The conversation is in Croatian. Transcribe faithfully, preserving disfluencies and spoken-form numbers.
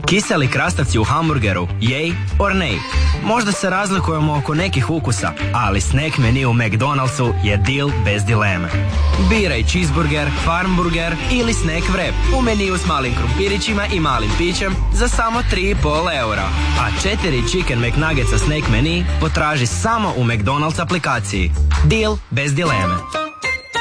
Kiseli krastavci u hamburgeru, yay or nay? Možda se razlikujemo oko nekih ukusa, ali snack menu u McDonald'su je deal bez dileme. Biraj cheeseburger, farmburger ili snack wrap u meniju s malim krumpirićima i malim pićem za samo tri i pol eura. A četiri Chicken McNuggetsa snack menu potraži samo u McDonald's aplikaciji. Deal bez dileme.